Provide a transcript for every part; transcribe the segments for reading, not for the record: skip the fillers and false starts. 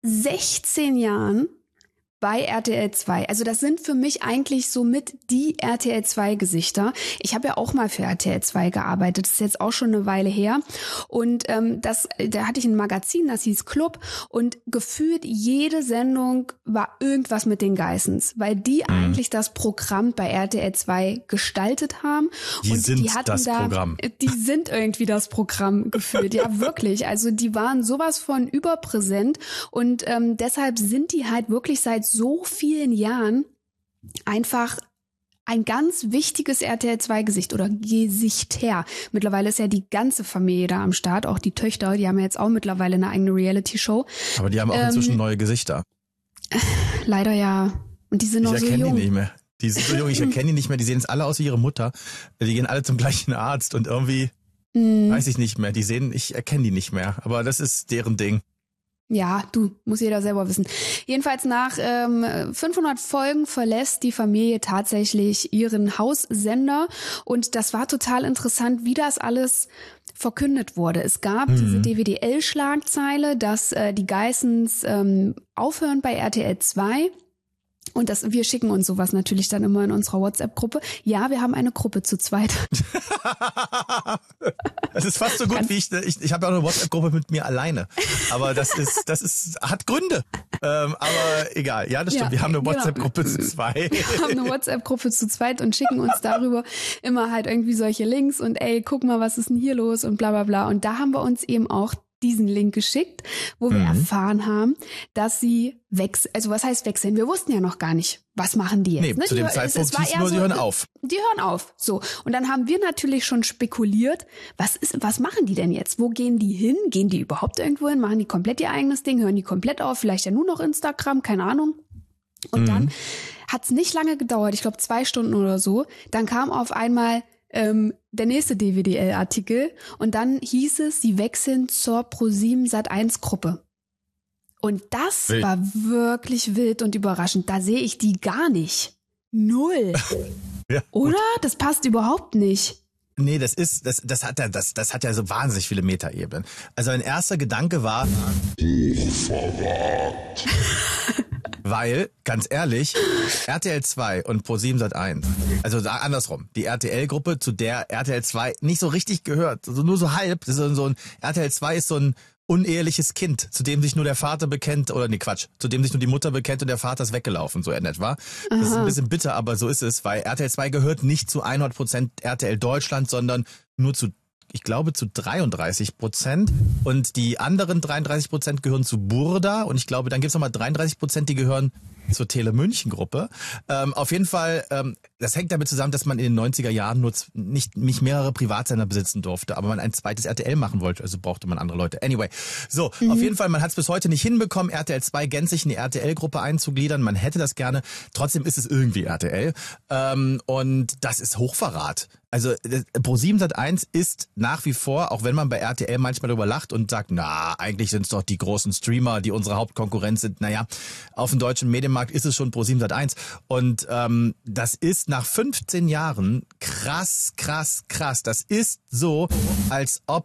16 Jahren bei RTL 2. Also das sind für mich eigentlich somit die RTL 2 Gesichter. Ich habe ja auch mal für RTL 2 gearbeitet. Das ist jetzt auch schon eine Weile her. Und da hatte ich ein Magazin, das hieß Club. Und gefühlt jede Sendung war irgendwas mit den Geissens, weil die eigentlich das Programm bei RTL 2 gestaltet haben. Die und sind die hatten das Programm. Die sind irgendwie das Programm gefühlt. Ja, wirklich. Also die waren sowas von überpräsent. Und deshalb sind die halt wirklich seit so vielen Jahren einfach ein ganz wichtiges RTL 2 Gesicht oder Gesichter. Mittlerweile ist ja die ganze Familie da am Start, auch die Töchter, die haben ja jetzt auch mittlerweile eine eigene Reality-Show. Aber die haben auch inzwischen neue Gesichter. Leider ja. Und die sind noch so jung. Ich erkenne die nicht mehr. Die sind so jung, ich erkenne die nicht mehr. Die sehen jetzt alle aus wie ihre Mutter. Die gehen alle zum gleichen Arzt und irgendwie weiß ich nicht mehr. Ich erkenne die nicht mehr. Aber das ist deren Ding. Ja, muss jeder selber wissen. Jedenfalls nach 500 Folgen verlässt die Familie tatsächlich ihren Haussender und das war total interessant, wie das alles verkündet wurde. Es gab diese DWDL-Schlagzeile, dass die Geissens aufhören bei RTL 2. Und wir schicken uns sowas natürlich dann immer in unserer WhatsApp-Gruppe. Ja, wir haben eine Gruppe zu zweit. Das ist fast so gut wie ich habe ja auch eine WhatsApp-Gruppe mit mir alleine. Aber das hat Gründe. Aber egal. Ja, das stimmt. Wir haben eine WhatsApp-Gruppe zu zweit. Wir haben eine WhatsApp-Gruppe zu zweit und schicken uns darüber immer halt irgendwie solche Links und ey, guck mal, was ist denn hier los und bla bla bla. Und da haben wir uns eben auch diesen Link geschickt, wo wir erfahren haben, dass sie wechseln. Also was heißt wechseln? Wir wussten ja noch gar nicht, was machen die jetzt. Nee, ne? Zu dem Zeitpunkt hieß nur, sie hören auf. Die hören auf. So. Und dann haben wir natürlich schon spekuliert, was machen die denn jetzt? Wo gehen die hin? Gehen die überhaupt irgendwo hin? Machen die komplett ihr eigenes Ding? Hören die komplett auf? Vielleicht ja nur noch Instagram? Keine Ahnung. Und dann hat's nicht lange gedauert. Ich glaube 2 Stunden oder so. Dann kam auf einmal der nächste DWDL-Artikel und dann hieß es, sie wechseln zur ProSieben Sat.1 Gruppe. Und das war wirklich wild und überraschend. Da sehe ich die gar nicht. 0. Ja, oder? Das passt überhaupt nicht. Nee, das hat ja so wahnsinnig viele Metaebenen. Also mein erster Gedanke war Hochverrat. Weil, ganz ehrlich, RTL 2 und ProSieben Sat.1, also andersrum, die RTL-Gruppe, zu der RTL 2 nicht so richtig gehört, also nur so halb, das ist so ein RTL 2 ist so ein uneheliches Kind, zu dem sich nur der Vater bekennt, oder nee, Quatsch, zu dem sich nur die Mutter bekennt und der Vater ist weggelaufen, so in etwa. Das ist ein bisschen bitter, aber so ist es, weil RTL 2 gehört nicht zu 100% RTL Deutschland, sondern nur zu, ich glaube, zu 33% und die anderen 33% gehören zu Burda und ich glaube, dann gibt's nochmal 33%, die gehören zur Tele München Gruppe. Auf jeden Fall, das hängt damit zusammen, dass man in den 90er Jahren nur nicht mehrere Privatsender besitzen durfte, aber man ein zweites RTL machen wollte, also brauchte man andere Leute. Anyway, so, auf jeden Fall, man hat es bis heute nicht hinbekommen, RTL 2 gänzlich in die RTL-Gruppe einzugliedern. Man hätte das gerne, trotzdem ist es irgendwie RTL. Und das ist Hochverrat. Also ProSieben Sat.1 ist nach wie vor, auch wenn man bei RTL manchmal darüber lacht und sagt, na, eigentlich sind es doch die großen Streamer, die unsere Hauptkonkurrenz sind. Naja, auf dem deutschen Medienmarkt ist es schon ProSieben Sat.1. Und das ist nach 15 Jahren krass. Das ist so, als ob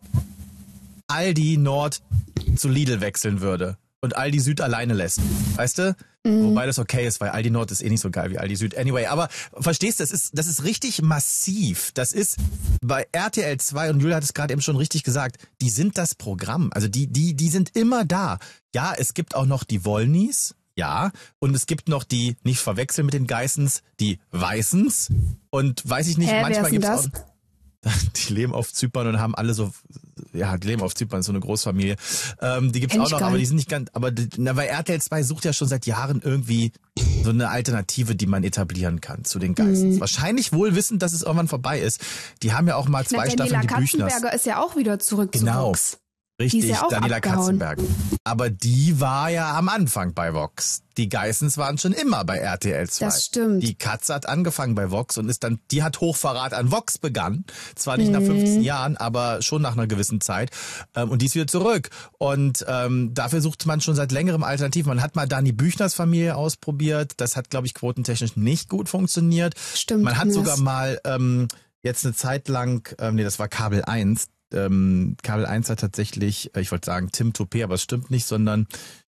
Aldi Nord zu Lidl wechseln würde und Aldi Süd alleine lässt. Weißt du? Wobei das okay ist, weil Aldi Nord ist eh nicht so geil wie Aldi Süd. Anyway, aber verstehst du, das ist richtig massiv. Das ist bei RTL 2, und Julia hat es gerade eben schon richtig gesagt, die sind das Programm. Also die sind immer da. Ja, es gibt auch noch die Wollnies. Ja, und es gibt noch die, nicht verwechseln mit den Geissens, die Weißens. Und weiß ich nicht, manchmal gibt's auch... Die leben auf Zypern und haben alle so, ja, die leben auf Zypern, ist so eine Großfamilie. Die gibt's auch noch, aber die sind nicht ganz, weil RTL 2 sucht ja schon seit Jahren irgendwie so eine Alternative, die man etablieren kann zu den Geissens. Wahrscheinlich wohl wissend, dass es irgendwann vorbei ist. Die haben ja auch mal 2 Staffeln die Büchners. Katzenberger ist ja auch wieder zurück zu Vox. Richtig, ja Daniela Katzenberg. Aber die war ja am Anfang bei Vox. Die Geissens waren schon immer bei RTL 2. Das stimmt. Die Katze hat angefangen bei Vox und die hat Hochverrat an Vox begann. Zwar nicht nach 15 Jahren, aber schon nach einer gewissen Zeit. Und die ist wieder zurück. Und dafür sucht man schon seit längerem Alternativen. Man hat mal Dani Büchners Familie ausprobiert. Das hat, glaube ich, quotentechnisch nicht gut funktioniert. Stimmt. Man hat sogar mal jetzt eine Zeit lang, das war Kabel 1, Kabel 1 hat tatsächlich, ich wollte sagen Tim Toupé, aber es stimmt nicht, sondern